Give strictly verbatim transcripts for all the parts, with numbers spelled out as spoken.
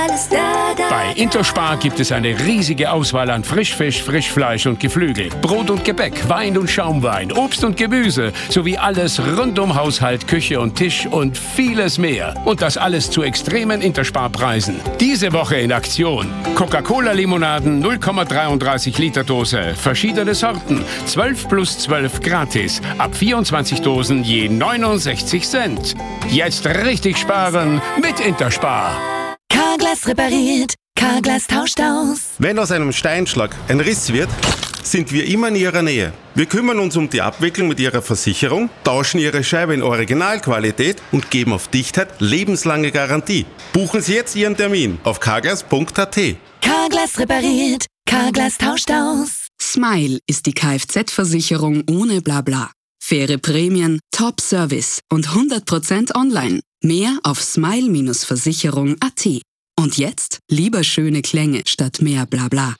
Alles da, da. Bei Interspar gibt es eine riesige Auswahl an Frischfisch, Frischfleisch und Geflügel, Brot und Gebäck, Wein und Schaumwein, Obst und Gemüse sowie alles rund um Haushalt, Küche und Tisch und vieles mehr. Und das alles zu extremen Interspar-Preisen. Diese Woche in Aktion. Coca-Cola-Limonaden null Komma dreiunddreißig Liter Dose, verschiedene Sorten, zwölf plus zwölf gratis, ab vierundzwanzig Dosen je neunundsechzig Cent. Jetzt richtig sparen mit Interspar. Carglass repariert, Carglass tauscht aus. Wenn aus einem Steinschlag ein Riss wird, sind wir immer in Ihrer Nähe. Wir kümmern uns um die Abwicklung mit Ihrer Versicherung, tauschen Ihre Scheibe in Originalqualität und geben auf Dichtheit lebenslange Garantie. Buchen Sie jetzt Ihren Termin auf carglass punkt a t. Carglass repariert, Carglass tauscht aus. Smile ist die Kfz-Versicherung ohne Blabla. Faire Prämien, Top-Service und hundert Prozent online. Mehr auf smile Versicherung punkt a t. Und jetzt lieber schöne Klänge statt mehr Blabla.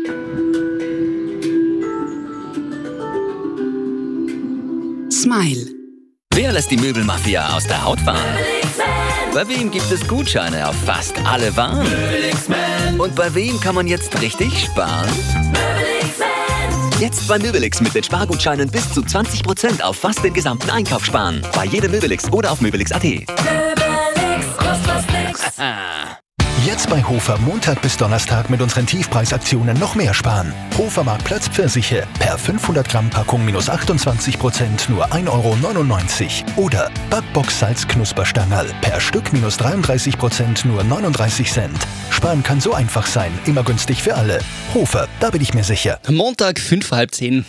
Smile. Wer lässt die Möbelmafia aus der Haut fahren? Bei wem gibt es Gutscheine auf fast alle Waren? Und bei wem kann man jetzt richtig sparen? Jetzt bei Möbelix mit den Spargutscheinen bis zu zwanzig Prozent auf fast den gesamten Einkauf sparen. Bei jedem Möbelix oder auf möbelix punkt a t. Möbelix, kostet was nix. Jetzt bei Hofer Montag bis Donnerstag mit unseren Tiefpreisaktionen noch mehr sparen. Hofer Marktplatz Pfirsiche per fünfhundert Gramm Packung minus achtundzwanzig Prozent nur ein Euro neunundneunzig. Oder Backbox Salz Knusperstangerl per Stück minus dreiunddreißig Prozent nur neununddreißig Cent. Sparen kann so einfach sein, immer günstig für alle. Hofer, da bin ich mir sicher. Montag, fünf vor halb zehn.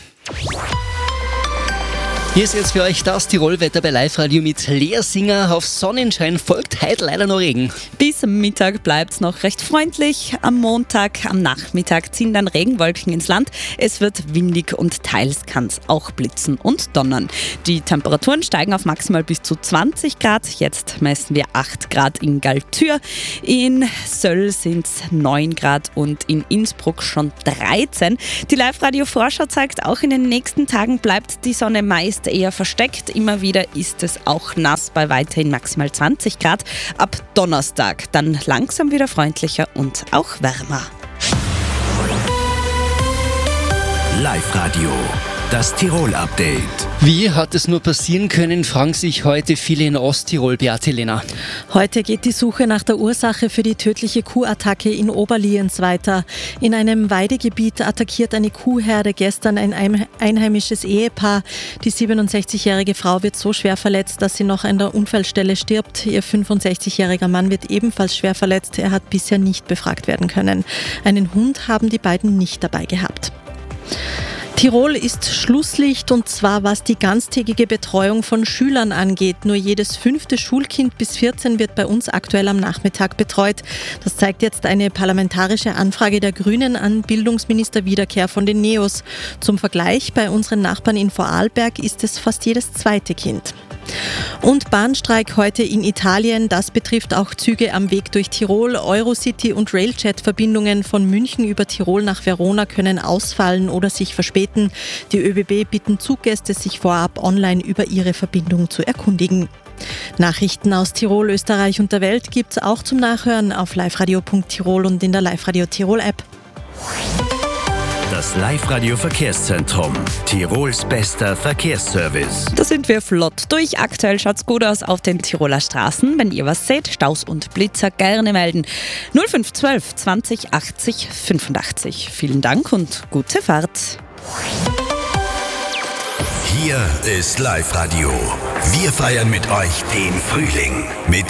Hier ist jetzt für euch das Tirolwetter bei Live-Radio mit Leersinger. Auf Sonnenschein folgt heute leider noch Regen. Bis Mittag bleibt es noch recht freundlich. Am Montag, am Nachmittag ziehen dann Regenwolken ins Land. Es wird windig und teils kann es auch blitzen und donnern. Die Temperaturen steigen auf maximal bis zu zwanzig Grad. Jetzt messen wir acht Grad in Galtür. In Söll sind es neun Grad und in Innsbruck schon dreizehn. Die Live-Radio-Vorschau zeigt, auch in den nächsten Tagen bleibt die Sonne meist eher versteckt. Immer wieder ist es auch nass bei weiterhin maximal zwanzig Grad. Ab Donnerstag dann langsam wieder freundlicher und auch wärmer. Live-Radio, das Tirol-Update. Wie hat es nur passieren können, fragen sich heute viele in Osttirol. Beate Lena. Heute geht die Suche nach der Ursache für die tödliche Kuhattacke in Oberlienz weiter. In einem Weidegebiet attackiert eine Kuhherde gestern ein einheimisches Ehepaar. Die siebenundsechzigjährige Frau wird so schwer verletzt, dass sie noch an der Unfallstelle stirbt. Ihr fünfundsechzigjähriger Mann wird ebenfalls schwer verletzt. Er hat bisher nicht befragt werden können. Einen Hund haben die beiden nicht dabei gehabt. Tirol ist Schlusslicht, und zwar was die ganztägige Betreuung von Schülern angeht. Nur jedes fünfte Schulkind bis vierzehn wird bei uns aktuell am Nachmittag betreut. Das zeigt jetzt eine parlamentarische Anfrage der Grünen an Bildungsminister Wiederkehr von den Neos. Zum Vergleich, bei unseren Nachbarn in Vorarlberg ist es fast jedes zweite Kind. Und Bahnstreik heute in Italien, das betrifft auch Züge am Weg durch Tirol. Eurocity und Railjet-Verbindungen von München über Tirol nach Verona können ausfallen oder sich verspäten. Die ÖBB bitten Zuggäste, sich vorab online über ihre Verbindung zu erkundigen. Nachrichten aus Tirol, Österreich und der Welt gibt's auch zum Nachhören auf liveradio punkt tirol und in der Live-Radio Tirol-App. Das Live-Radio Verkehrszentrum, Tirols bester Verkehrsservice. Da sind wir flott durch. Aktuell schaut's gut aus auf den Tiroler Straßen. Wenn ihr was seht, Staus und Blitzer, gerne melden. null fünf eins zwei zwanzig achtzig fünfundachtzig. Vielen Dank und gute Fahrt. Hier ist Live-Radio. Wir feiern mit euch den Frühling mit